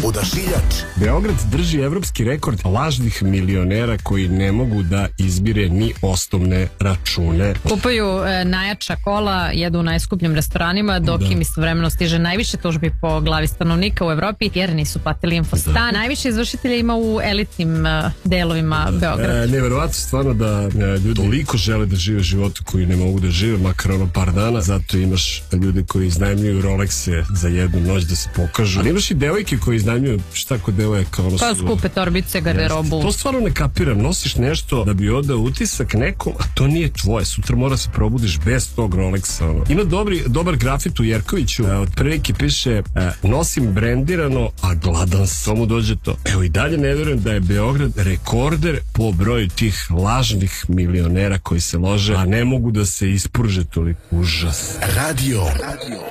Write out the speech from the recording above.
Odašiljač. Beograd drži evropski rekord lažnih milionera koji ne mogu da izbire ni osnovne račune. Kupaju najjača kola, jedu u najskupljim restoranima, dok im istovremeno stiže najviše tužbi po glavi stanovnika u Evropi jer nisu platili infostan. Najviše izvršitelja ima u elitnim delovima Beograda. Neverovatno stvarno da ljudi toliko žele da žive živote koji ne mogu da žive, makar ono par dana. Zato imaš ljude koji iznajmljuju Rolexe za jednu noć da se pokažu. Ali imaš i devojke koji iznajmljuju šta kod devojaka. Pa skupe torbice, garderobu. To stvarno ne kapiram. Nosiš nešto da bi odao utisak nekom, a to nije tvoje. Sutra mora se probudiš bez tog Rolexa. Ono. Ima dobar grafit u Jerkoviću. Od prilike piše nosim brendirano, a gladan sam. Mu dođe to. Evo i dalje ne vjerujem da je Beograd rekorder po broju tih lažnih milionera koji se lože, a ne mogu da se ispruže toliko. Užas. Radio.